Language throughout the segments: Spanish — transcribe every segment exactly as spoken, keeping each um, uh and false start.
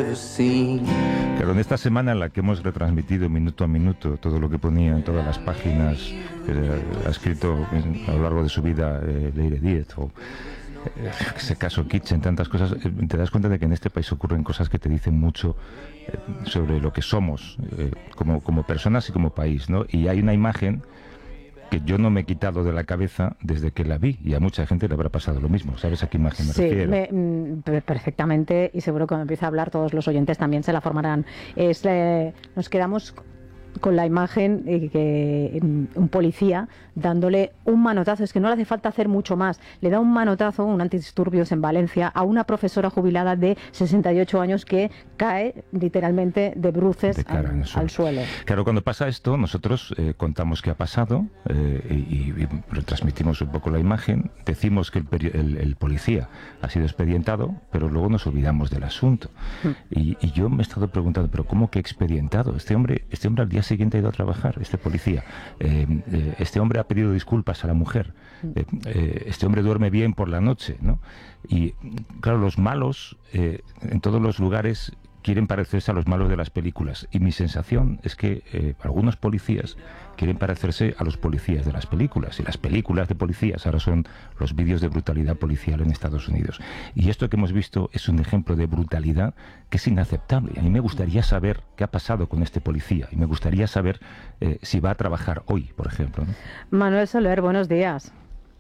ever seen. Claro, en esta semana en la que hemos retransmitido minuto a minuto todo lo que ponía en todas las páginas que ha escrito en, a lo largo de su vida eh, Leire Díez, o eh, ese caso Kitchen, tantas cosas, eh, te das cuenta de que en este país ocurren cosas que te dicen mucho eh, sobre lo que somos eh, como, como personas y como país, ¿no? Y hay una imagen que yo no me he quitado de la cabeza desde que la vi, y a mucha gente le habrá pasado lo mismo. ¿Sabes a qué imagen me sí, refiero? Me, mm, perfectamente, y seguro que cuando empiece a hablar todos los oyentes también se la formarán. Es, eh, nos quedamos con la imagen eh, que un policía dándole un manotazo, es que no le hace falta hacer mucho más, le da un manotazo, un antidisturbios en Valencia, a una profesora jubilada de sesenta y ocho años que cae literalmente de bruces de al, al, suelo. al suelo. Claro, cuando pasa esto, nosotros eh, contamos qué ha pasado eh, y, y retransmitimos un poco la imagen, decimos que el, el, el policía ha sido expedientado, pero luego nos olvidamos del asunto. Mm. Y, y yo me he estado preguntando, pero ¿cómo que expedientado? Este hombre, este hombre al día siguiente ha ido a trabajar, este policía. Eh, eh, este hombre ha pedido disculpas a la mujer. Eh, eh, este hombre duerme bien por la noche, ¿no? Y claro, los malos eh, en todos los lugares quieren parecerse a los malos de las películas. Y mi sensación es que eh, algunos policías quieren parecerse a los policías de las películas. Y las películas de policías ahora son los vídeos de brutalidad policial en Estados Unidos. Y esto que hemos visto es un ejemplo de brutalidad que es inaceptable. A mí me gustaría saber qué ha pasado con este policía. Y me gustaría saber eh, si va a trabajar hoy, por ejemplo, ¿no? Manuel Soler, buenos días.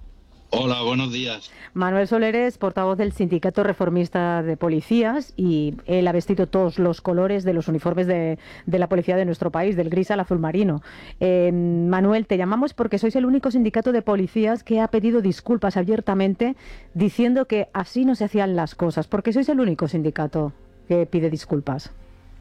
Hola, buenos días. Manuel Soler es portavoz del Sindicato Reformista de Policías y él ha vestido todos los colores de los uniformes de, de la policía de nuestro país, del gris al azul marino. Eh, Manuel, te llamamos porque sois el único sindicato de policías que ha pedido disculpas abiertamente diciendo que así no se hacían las cosas. ¿Por qué sois el único sindicato que pide disculpas?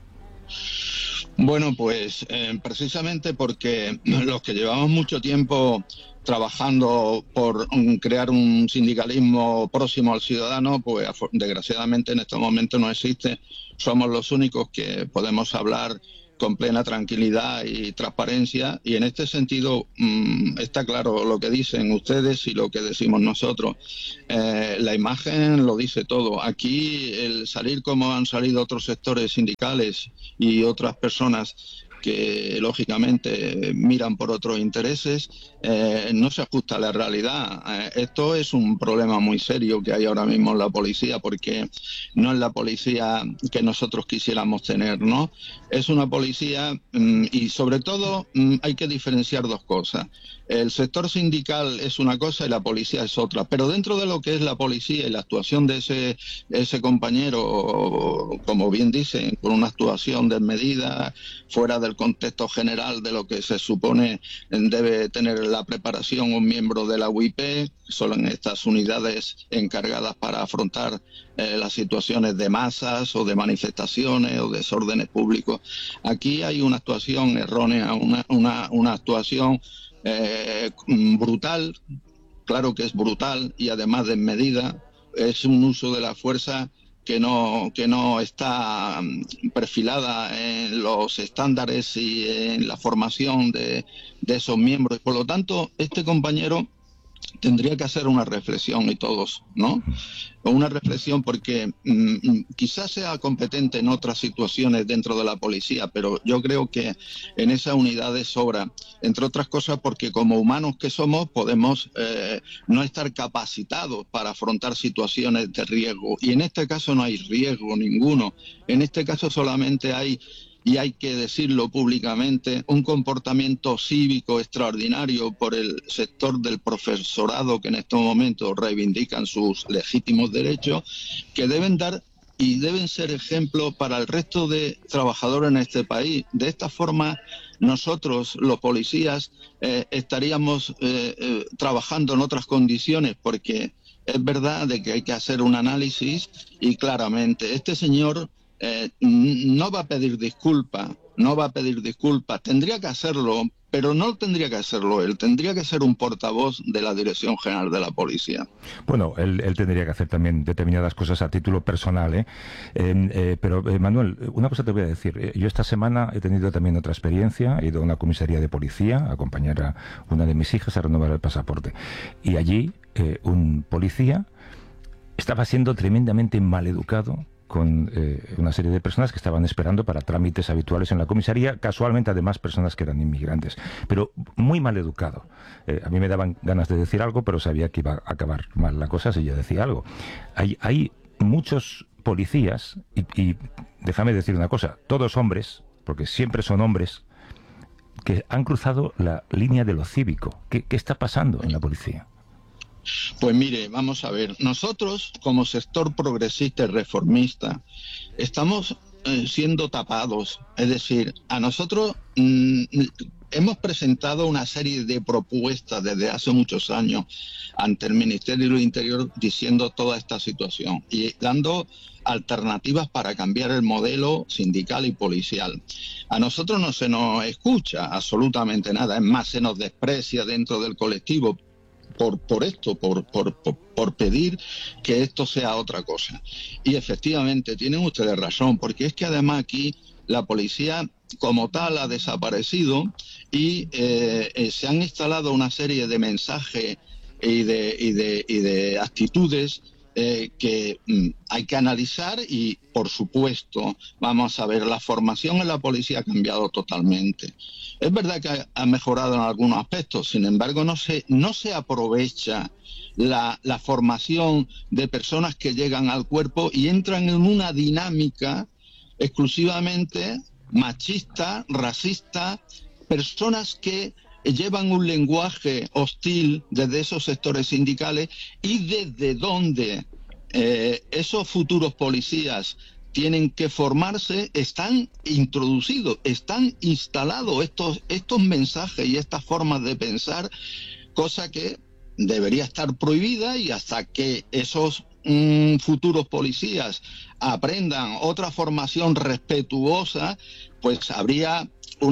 Bueno, pues eh, precisamente porque los que llevamos mucho tiempo trabajando por um, crear un sindicalismo próximo al ciudadano, pues desgraciadamente en estos momentos no existe. Somos los únicos que podemos hablar con plena tranquilidad y transparencia, y en este sentido mmm, está claro lo que dicen ustedes y lo que decimos nosotros. Eh, la imagen lo dice todo. Aquí el salir como han salido otros sectores sindicales y otras personas que lógicamente miran por otros intereses, eh, no se ajusta a la realidad. Eh, esto es un problema muy serio que hay ahora mismo en la policía, porque no es la policía que nosotros quisiéramos tener, ¿no? Es una policía mmm, y sobre todo mmm, hay que diferenciar dos cosas. El sector sindical es una cosa y la policía es otra, pero dentro de lo que es la policía y la actuación de ese, ese compañero, como bien dicen, con una actuación desmedida, fuera del contexto general de lo que se supone debe tener la preparación un miembro de la U I P, solo en estas unidades encargadas para afrontar eh, las situaciones de masas o de manifestaciones o desórdenes públicos. Aquí hay una actuación errónea, una, una, una actuación Eh, brutal, claro que es brutal y además desmedida. Es un uso de la fuerza que no que no está perfilada en los estándares y en la formación de, de esos miembros. Por lo tanto, este compañero tendría que hacer una reflexión, y todos, ¿no? Una reflexión porque mmm, quizás sea competente en otras situaciones dentro de la policía, pero yo creo que en esas unidades sobra, entre otras cosas porque como humanos que somos podemos eh, no estar capacitados para afrontar situaciones de riesgo, y en este caso no hay riesgo ninguno. En este caso solamente hay, y hay que decirlo públicamente, un comportamiento cívico extraordinario por el sector del profesorado que en estos momentos reivindican sus legítimos derechos, que deben dar y deben ser ejemplo para el resto de trabajadores en este país. De esta forma, nosotros, los policías, eh, estaríamos eh, eh, trabajando en otras condiciones, porque es verdad de que hay que hacer un análisis y claramente este señor Eh, no va a pedir disculpas, no va a pedir disculpas, tendría que hacerlo, pero no tendría que hacerlo él, tendría que ser un portavoz de la Dirección General de la Policía. Bueno, él, él tendría que hacer también determinadas cosas a título personal, ¿eh? Eh, eh, pero, eh, Manuel, una cosa te voy a decir. Eh, yo esta semana he tenido también otra experiencia, he ido a una comisaría de policía a acompañar a una de mis hijas a renovar el pasaporte. Y allí eh, un policía estaba siendo tremendamente maleducado con eh, una serie de personas que estaban esperando para trámites habituales en la comisaría, casualmente además personas que eran inmigrantes, pero muy mal educado. Eh, a mí me daban ganas de decir algo, pero sabía que iba a acabar mal la cosa si yo decía algo. Hay, hay muchos policías, y, y déjame decir una cosa, todos hombres, porque siempre son hombres, que han cruzado la línea de lo cívico. ¿Qué, qué está pasando en la policía? Pues mire, vamos a ver, nosotros como sector progresista y reformista estamos eh, siendo tapados, es decir, a nosotros mmm, hemos presentado una serie de propuestas desde hace muchos años ante el Ministerio del Interior diciendo toda esta situación y dando alternativas para cambiar el modelo sindical y policial. A nosotros no se nos escucha absolutamente nada, es más, se nos desprecia dentro del colectivo por, por esto, por, por, por, por pedir que esto sea otra cosa. Y efectivamente, tienen ustedes razón, porque es que además aquí la policía como tal ha desaparecido y eh, eh, se han instalado una serie de mensajes y de, y de, y de actitudes Eh, que mm, hay que analizar y, por supuesto, vamos a ver, la formación en la policía ha cambiado totalmente. Es verdad que ha, ha mejorado en algunos aspectos, sin embargo, no se, no se aprovecha la, la formación de personas que llegan al cuerpo y entran en una dinámica exclusivamente machista, racista, personas que llevan un lenguaje hostil desde esos sectores sindicales y desde donde eh, esos futuros policías tienen que formarse, están introducidos, están instalados estos, estos mensajes y estas formas de pensar, cosa que debería estar prohibida, y hasta que esos mmm, futuros policías aprendan otra formación respetuosa, pues habría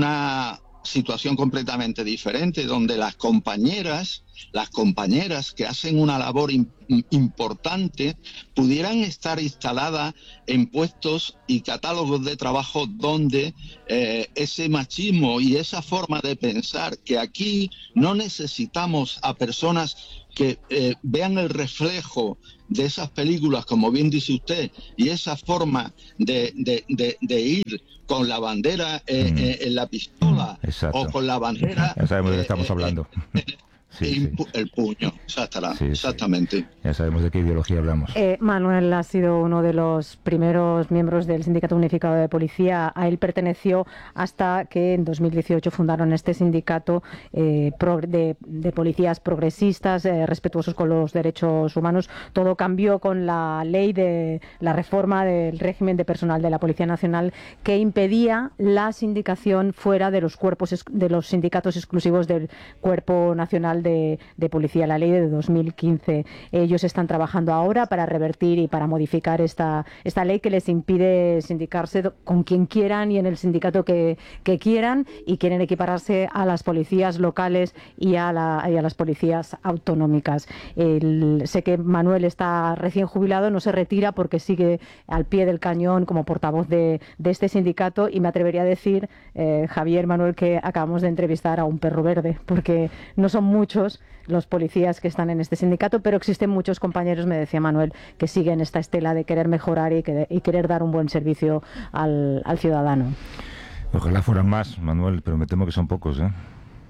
una situación completamente diferente, donde las compañeras, las compañeras que hacen una labor in, importante pudieran estar instaladas en puestos y catálogos de trabajo donde eh, ese machismo y esa forma de pensar, que aquí no necesitamos a personas que eh, vean el reflejo de esas películas, como bien dice usted, y esa forma de, de, de, de ir con la bandera eh, mm. eh, en la pistola. Exacto. O con la bandera... Ya sabemos de qué estamos eh, hablando. Eh, sí, sí. El puño, exacta, sí, exactamente. Sí. Ya sabemos de qué ideología hablamos. Eh, Manuel ha sido uno de los primeros miembros del Sindicato Unificado de Policía. A él perteneció hasta que en dos mil dieciocho fundaron este sindicato eh, de, de policías progresistas, eh, respetuosos con los derechos humanos. Todo cambió con la ley de la reforma del régimen de personal de la Policía Nacional, que impedía la sindicación fuera de los cuerpos de los sindicatos exclusivos del Cuerpo Nacional de De, de Policía, la ley de dos mil quince. Ellos están trabajando ahora para revertir y para modificar esta, esta ley que les impide sindicarse con quien quieran y en el sindicato que, que quieran, y quieren equipararse a las policías locales y a, la, y a las policías autonómicas. El, sé que Manuel está recién jubilado, no se retira porque sigue al pie del cañón como portavoz de, de este sindicato, y me atrevería a decir, eh, Javier, Manuel, que acabamos de entrevistar a un perro verde, porque no son muchos los policías que están en este sindicato, pero existen muchos compañeros, me decía Manuel, que siguen esta estela de querer mejorar y, que, y querer dar un buen servicio al, al ciudadano. Ojalá fueran más, Manuel, pero me temo que son pocos, ¿eh?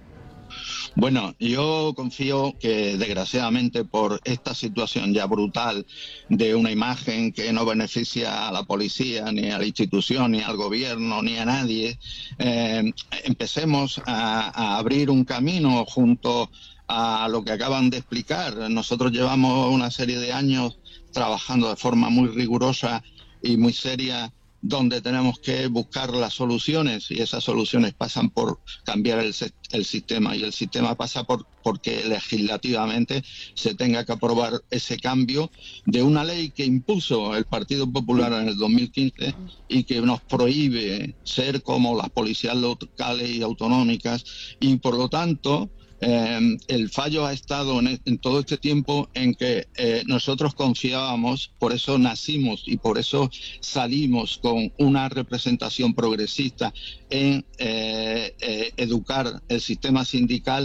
Bueno, yo confío que, desgraciadamente, por esta situación ya brutal de una imagen que no beneficia a la policía, ni a la institución, ni al gobierno, ni a nadie, eh, empecemos a, a abrir un camino junto a lo que acaban de explicar. Nosotros llevamos una serie de años trabajando de forma muy rigurosa y muy seria, donde tenemos que buscar las soluciones, y esas soluciones pasan por cambiar el, el sistema, y el sistema pasa por porque legislativamente se tenga que aprobar ese cambio de una ley que impuso el Partido Popular en el dos mil quince y que nos prohíbe ser como las policías locales y autonómicas, y por lo tanto Eh, el fallo ha estado en, en todo este tiempo en que eh, nosotros confiábamos, por eso nacimos y por eso salimos con una representación progresista en eh, eh, educar el sistema sindical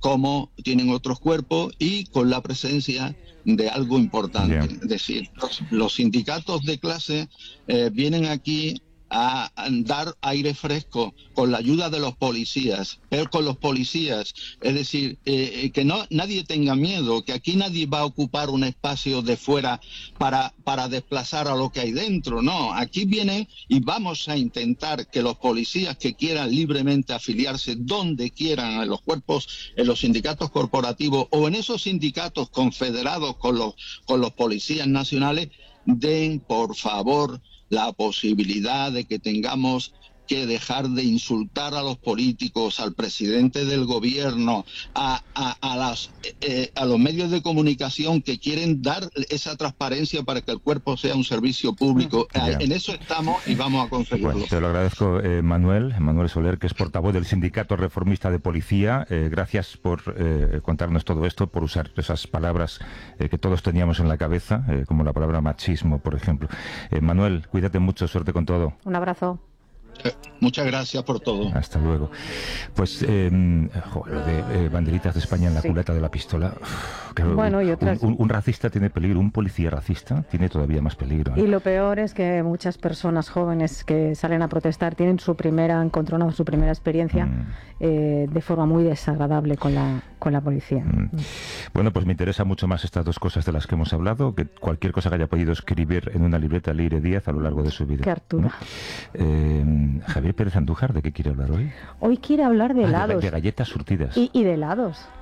como tienen otros cuerpos y con la presencia de algo importante. Bien. Es decir, los, los sindicatos de clase eh, vienen aquí a, a dar aire fresco con la ayuda de los policías, pero con los policías, es decir, eh, que no nadie tenga miedo, que aquí nadie va a ocupar un espacio de fuera para, para desplazar a lo que hay dentro, no, aquí vienen y vamos a intentar que los policías que quieran libremente afiliarse donde quieran, en los cuerpos, en los sindicatos corporativos o en esos sindicatos confederados con los, con los policías nacionales, den por favor la posibilidad de que tengamos que dejar de insultar a los políticos, al presidente del gobierno, a, a, a, las, eh, a los medios de comunicación que quieren dar esa transparencia para que el cuerpo sea un servicio público. Yeah. En eso estamos y vamos a conseguirlo. Bueno, te lo agradezco, eh, Manuel, Manuel Soler, que es portavoz del Sindicato Reformista de Policía. Eh, gracias por eh, contarnos todo esto, por usar esas palabras eh, que todos teníamos en la cabeza, eh, como la palabra machismo, por ejemplo. Eh, Manuel, cuídate mucho, suerte con todo. Un abrazo. Muchas gracias por todo. Hasta luego. Pues eh, joder, lo de eh, banderitas de España en la Sí. culata de la pistola. Uf, claro, Bueno, y un, otras- un, un racista tiene peligro, un policía racista tiene todavía más peligro. ¿eh? Y lo peor es que muchas personas jóvenes que salen a protestar tienen su primera, encontrado su primera experiencia Mm. eh, de forma muy desagradable con la, con la policía. Mm. Bueno, pues me interesa mucho más estas dos cosas de las que hemos hablado, que cualquier cosa que haya podido escribir en una libreta Leire Díaz a lo largo de su vida. Qué hartura. ¿no? Eh, Javier Pérez Andújar, ¿de qué quiere hablar hoy? Hoy quiere hablar de Ah, helados de galletas surtidas. y, y de helados.